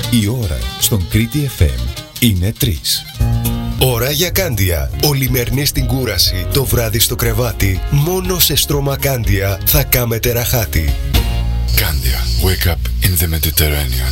Η ώρα στον Κρήτη FM είναι 3. Ώρα για Κάντια. Ολημερινή στην κούραση, το βράδυ στο κρεβάτι. Μόνο σε στρώμα Κάντια θα κάμετε ραχάτι. Κάντια. Wake up in the Mediterranean.